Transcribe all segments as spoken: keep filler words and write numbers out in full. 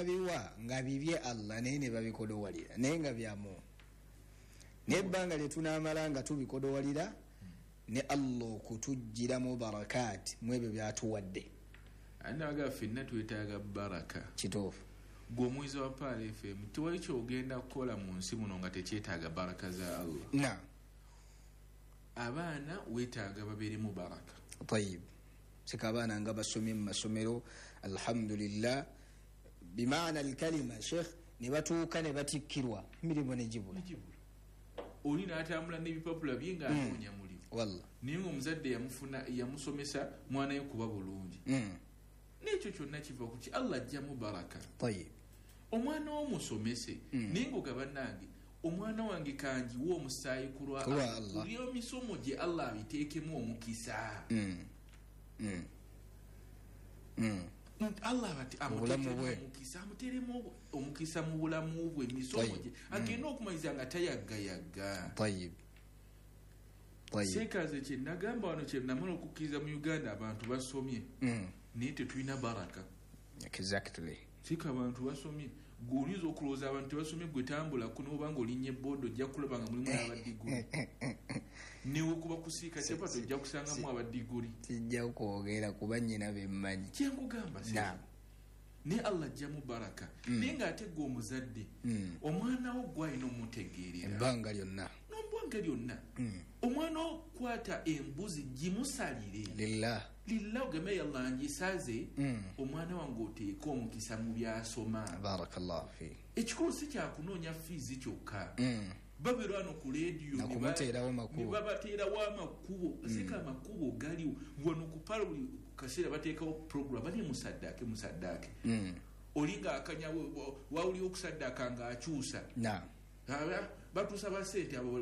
babiwa nga bibye Allah naye ne babikodowalira naye nga byamu nebbanga lyetunamala nga tubikodowalira ne Allah okutujjira mu barakat mwebyo byatuwadde anaga finna twetaaga baraka kituufu gwe omwizi wa Paala F M tewali kyogenda kukola mu nsi muno nga tekyetaaga baraka za Allah na abaana weetaaga babeere mu baraka tayib sika abaana nga basomye mu masomero alhamdulillah bimaana alkalima sheikh ne batuuka ne batikkirwa emirimu ne gibula oli n'atambula n'ebipapula bye nga anoonya mulimu walla naye ng'omuzadde yamufuna yamusomesa mwana we kuba bulungi n'ekyo kyonna kiva ku ki Allah ajjamu baraka tayib omwana w'omusomese naye ng'ogaba nange omwana wange kanjiwa omusaayi ku lwa Allah buli emisomo gye Allah abiteekemu omukisa Allah bati amukisa amuteremu omukisa mu bulamu bwe emisomo gye agenda okumaliza nga tayaggayagga tayib sekaze kye nagamba wano kye namala okukkiriza mu Uganda abantu basomye naye tetulina baraka exactly sika abantu basomye golizo okulooza abantu tebasomye gwe tambula kuno obanga olinnye bodo ojja kulaba nga mulimu abadiguli newe kuba kusiika kyepato ojja kusangamu abadiguli kijja kwogera kuba nnyina bemmanyi kyengugamba si ne Allah ajjamu baraka naye ng'ate gwe omuzadde omwana wo gwalina omutegeerera ebbanga lyonna n'ombwanga lyonna omwana wo kwata embuzi gimusalire lillah lillah ogeme yallah ngisaze omwana wange oteeka omukisa mu byasoma barakallahu fi ekikulu si kyakunoonya fiizi kyokka babeera wano ku leediyo ne babateerawo amakubo sika amakubo galiwo wano ku palo buli kaseera bateekawo program bali musaddaake musaddaake oli ng'akanya wawuliwo okusaddaaka ng'akyusa batuusa basente abo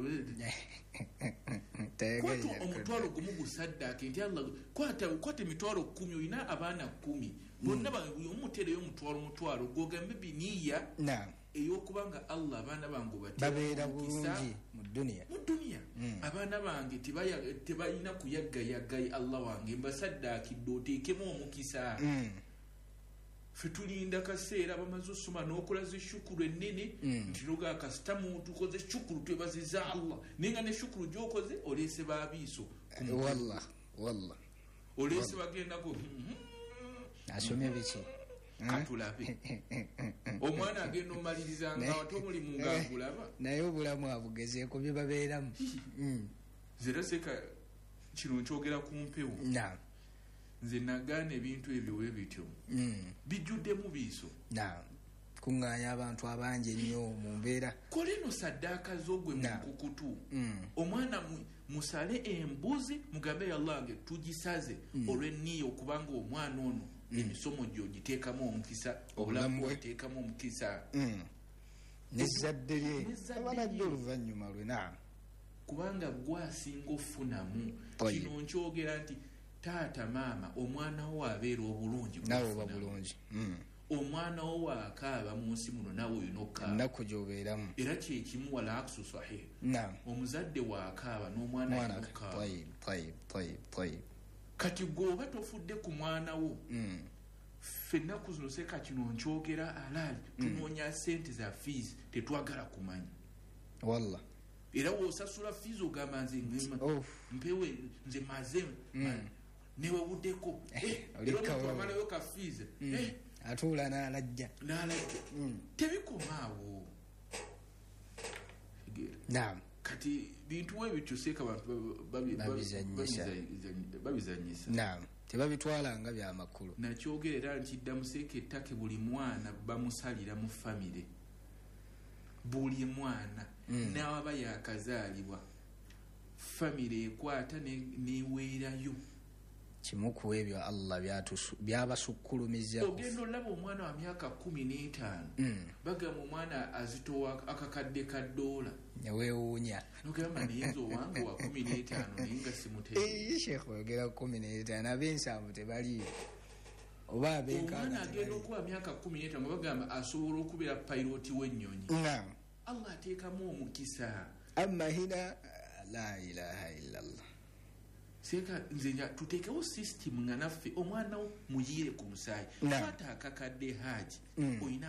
kwata omutwalo gumu gusaddaake nti Allah kwata emitwalo kkumi olina abaana kkumi bonna buli omuteereyo omutwalo omutwalo gwogambe biniya ey'okubanga Allah abaana bange babeera bulungi mu duniya mu duniya abaana bange tebalina kuyaggayaggayi Allah wange mbasaddaakidde oteekemu omukisa fetulinda kaseera bamaze osoma n'okola zeshukuru ennene nti noga kasitamu tukoze shukuru twebaziza Allah nenga ne shukuru gyokoze oleese baabiiso wallah wallah oleese bagendako asomye biki katulabe omwana agenda omaliriza nga wate omulimu ng'agulaba naye obulamu abugezeeko bye babeeramu zera seka kino nkyogera ku mpewo naam nze nagaana ebintu ebyo bwe bityo bijjuddemu biiso kuŋŋaanya abantu abangi ennyo mu mbeera kola eno saddaaka z'ogwe mu nkukutu omwana musale embuzi mugambe yallange tugisaze olw'enniya okubanga omwana ono emisomo gyo giteekamu omukisa obulamu bweteekamu omukisa n'ezzadde lye abanajja oluvannyuma lwe na kubanga gwasinga ofunamu kino nkyogera nti taata maama omwana wo abeera obulungi nawe oba bulungi omwana wo waakaaba mu nsi muno nawe olina okukaaba nnaku gy'obeeramu era kyekimu wala aksu sahih omuzadde waakaaba n'omwana alina okukaaba kati gweoba tofudde ku mwana wo ffennaku zino seka kino nkyogera alaali tunoonya sente za fiizi tetwagala kumanya walla era woosasula fiizi ogamba nze mpewe nze maze newewuddeko olikaamalayo ka fiizi atuula n'alajja n'alajja tebikomaawo naam kati bintu webityo seeka bantu babizanyisa naam tebabitwala nga byamakulu nakyogerera nkiddamu seeka ettake buli mwana bamusalira mu famire buli mwana n'awaba yakazaalibwa famire ekwata neweerayo kimu ku ebyo Allah byabasukkulumiza ogenda olaba omwana wa myaka kumi n'etaano bagamba omwana azitowa akakadde ka ddoola neweewuunya nogamba nayinza owange wa kumi n'etaano naye nga simutegeera sheekh oyogera kumi n'etaano ab'ensanvu tebaliyo oba omwana agenda okuba myaka kumi n'etaano bagamba asobola okubeera pairoti w'ennyonyi Allah ateekamu omukisa amma hina la ilaha illallah seka nze tutekewo system nga naffe omwana wo muyiire ku musaayi kwata akakadde haji oyina